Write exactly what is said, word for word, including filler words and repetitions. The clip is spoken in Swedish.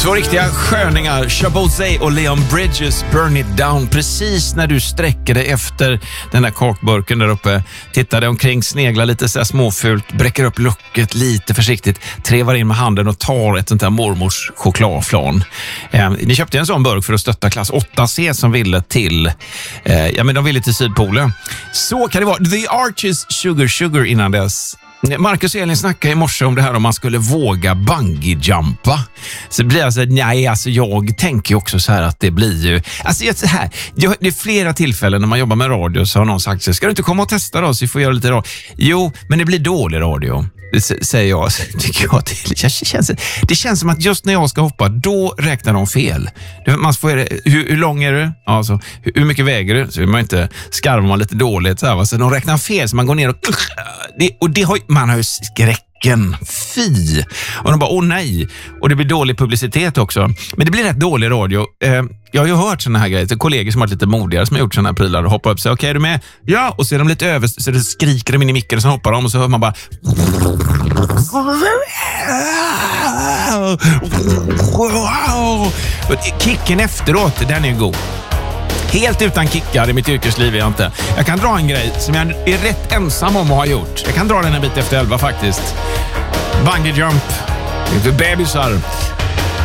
Så riktiga sköningar, Chabosey och Leon Bridges, Burn It Down. Precis när du sträcker dig efter den där korkburken där uppe, tittar dig omkring, sneglar lite så här småfult, bräcker upp locket lite försiktigt, trevar in med handen och tar ett sånt där mormors chokladflan. Eh, ni köpte en sån burk för att stötta klass åtta C som ville till eh, ja men de ville till Sydpolen. Så kan det vara. The Arches Sugar Sugar innan dess. Marcus och Elin snackade i morse om det här om man skulle våga bungee-jumpa. Så det blir alltså, nej alltså jag tänker också så här att det blir ju, alltså så här, det är flera tillfällen när man jobbar med radio så har någon sagt så ska du inte komma och testa då så vi får göra lite radio. Jo, men det blir dålig radio. Det säger jag, tycker jag. Det känns, det känns som att just när jag ska hoppa, då räknar de fel. Man får, hur, hur lång är du? Alltså, hur, hur mycket väger du? Så vill man inte skarva man lite dåligt. Så, här, så de räknar fel, så man går ner och... Det, och det har, man har ju skräcken. Fy! Och de bara, åh nej. Och det blir dålig publicitet också. Men det blir rätt dålig radio. Eh, jag har ju hört såna här grejer. Kollegor som har varit lite modigare som har gjort såna här prylar och hoppar upp och säger, okej, är du med? Ja! Och så är de lite över, så det skriker de in i micken och så hoppar de och så hör man bara... Kicken efteråt, den är god. Helt utan kickar i mitt yrkesliv är jag inte. Jag kan dra en grej som jag är rätt ensam om att ha gjort. Jag kan dra den en bit efter elva faktiskt. Bungee jump. Inte bebisar.